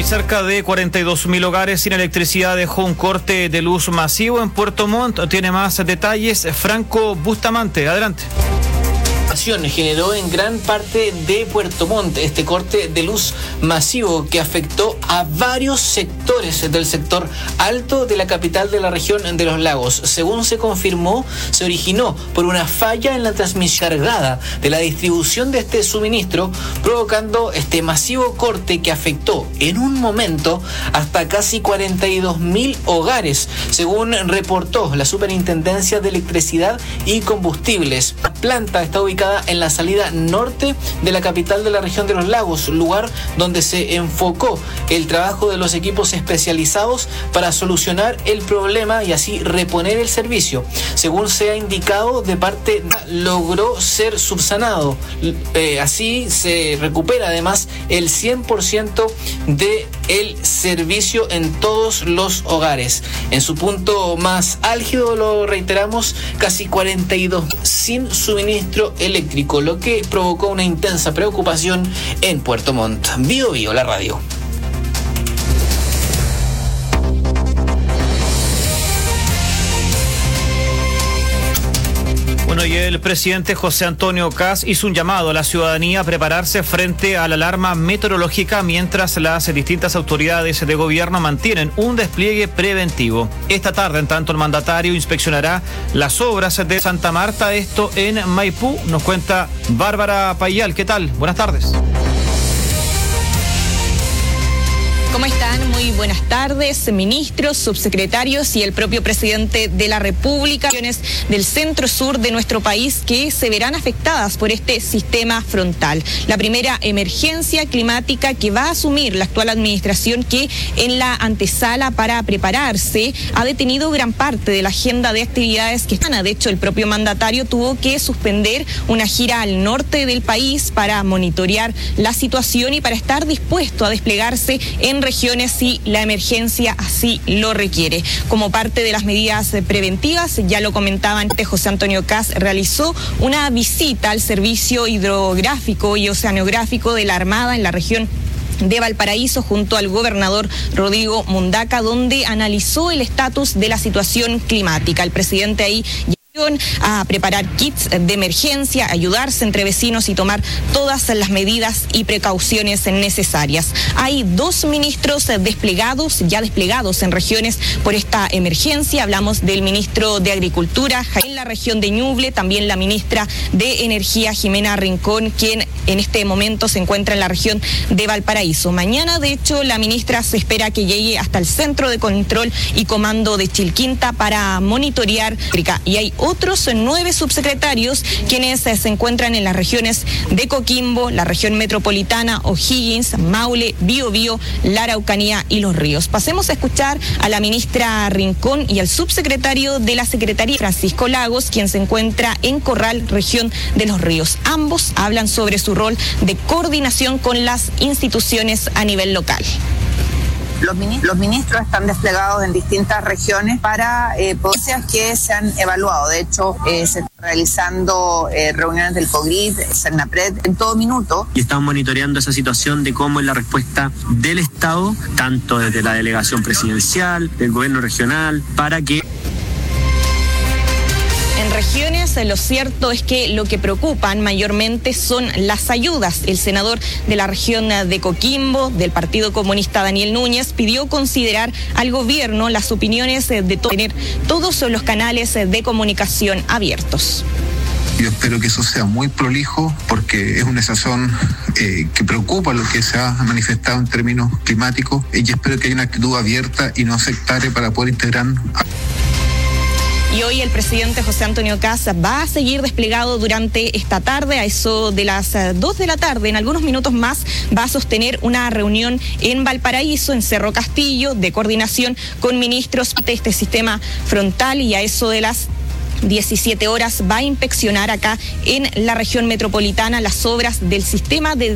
Y cerca de 42.000 hogares sin electricidad dejó un corte de luz masivo en Puerto Montt. Tiene más detalles Franco Bustamante. Adelante. Generó en gran parte de Puerto Montt este corte de luz masivo que afectó a varios sectores del sector alto de la capital de la región de los lagos. Según se confirmó, se originó por una falla en la transmisión cargada de la distribución de este suministro, provocando este masivo corte que afectó en un momento hasta casi 42.000 hogares, según reportó la Superintendencia de Electricidad y Combustibles. La planta está ubicada en la salida norte de la capital de la región de los lagos, lugar donde se enfocó el trabajo de los equipos especializados para solucionar el problema y así reponer el servicio. Según se ha indicado de parte, logró ser subsanado. Así se recupera además el 100% del servicio en todos los hogares. En su punto más álgido, lo reiteramos, casi 42 sin suministro eléctrico, lo que provocó una intensa preocupación en Puerto Montt. Bio Bio, la radio. Bueno, y el presidente José Antonio Kast hizo un llamado a la ciudadanía a prepararse frente a la alarma meteorológica mientras las distintas autoridades de gobierno mantienen un despliegue preventivo. Esta tarde, en tanto, el mandatario inspeccionará las obras de Santa Marta, esto en Maipú. Nos cuenta Bárbara Payal. ¿Qué tal? Buenas tardes. ¿Cómo están? Muy buenas tardes, ministros, subsecretarios y el propio presidente de la República. Regiones del centro-sur de nuestro país que se verán afectadas por este sistema frontal. La primera emergencia climática que va a asumir la actual administración, que en la antesala para prepararse ha detenido gran parte de la agenda de actividades que están. De hecho, el propio mandatario tuvo que suspender una gira al norte del país para monitorear la situación y para estar dispuesto a desplegarse en regiones si la emergencia así lo requiere. Como parte de las medidas preventivas, ya lo comentaban, José Antonio Kast realizó una visita al servicio hidrográfico y oceanográfico de la Armada en la región de Valparaíso junto al gobernador Rodrigo Mundaca, donde analizó el estatus de la situación climática. El presidente ahí a preparar kits de emergencia, ayudarse entre vecinos y tomar todas las medidas y precauciones necesarias. Hay 2 ministros ya desplegados en regiones por esta emergencia. Hablamos del ministro de Agricultura en la región de Ñuble, también la ministra de Energía, Jimena Rincón, quien en este momento se encuentra en la región de Valparaíso. Mañana, de hecho, la ministra se espera que llegue hasta el Centro de Control y Comando de Chilquinta para monitorear. Y hay otros 9 subsecretarios quienes se encuentran en las regiones de Coquimbo, la región metropolitana, O'Higgins, Maule, Biobío, la Araucanía y Los Ríos. Pasemos a escuchar a la ministra Rincón y al subsecretario de la Secretaría, Francisco Lagos, quien se encuentra en Corral, región de Los Ríos. Ambos hablan sobre su rol de coordinación con las instituciones a nivel local. Los ministros están desplegados en distintas regiones para ponencias que se han evaluado. De hecho, se están realizando reuniones del COGRID, CERNAPRED, en todo minuto. Y estamos monitoreando esa situación de cómo es la respuesta del Estado, tanto desde la delegación presidencial, del gobierno regional, para que... En regiones, lo cierto es que lo que preocupan mayormente son las ayudas. El senador de la región de Coquimbo, del Partido Comunista, Daniel Núñez, pidió considerar al gobierno las opiniones de tener todos los canales de comunicación abiertos. Yo espero que eso sea muy prolijo porque es una situación que preocupa lo que se ha manifestado en términos climáticos y espero que haya una actitud abierta y no sectaria para poder integrar. Y hoy el presidente José Antonio Kast va a seguir desplegado durante esta tarde, a eso de las 2 de la tarde, en algunos minutos más, va a sostener una reunión en Valparaíso, en Cerro Castillo, de coordinación con ministros de este sistema frontal, y a eso de las 17 horas va a inspeccionar acá en la región metropolitana las obras del sistema de